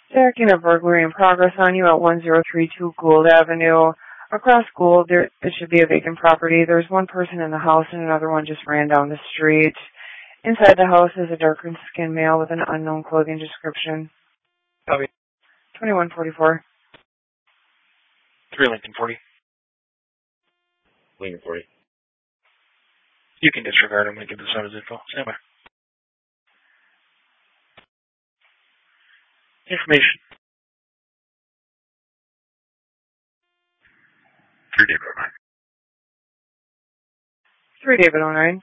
Stacking a burglary in progress on you at 1032 Gould Avenue. Across Gould, it should be a vacant property. There's one person in the house and another one just ran down the street. Inside the house is a darker-skinned male with an unknown clothing description. Copy. 2144. 3 Lincoln 40. Lincoln 40. You can disregard him and give the side info. Stand by. Information. 3 David 09. 3 David 09.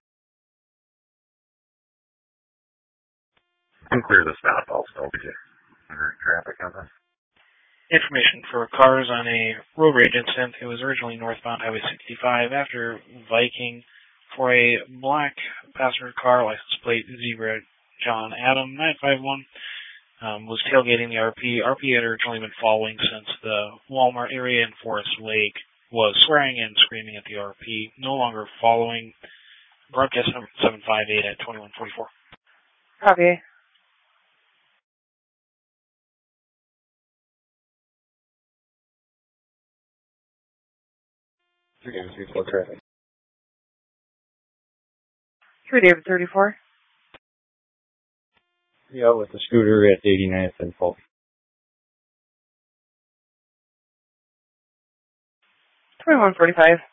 Clear the stop also. Traffic on this. Information for cars on a road rage incident. It was originally northbound Highway 65 after Viking for a black passenger car, license plate Zebra John Adam 951, was tailgating the RP. RP had originally been following since the Walmart area in Forest Lake, was swearing and screaming at the RP, no longer following. Broadcast number 758 at 2144. Copy. Traffic. 3 David 34. Yeah, with the scooter at 89th and Fulton. 2145.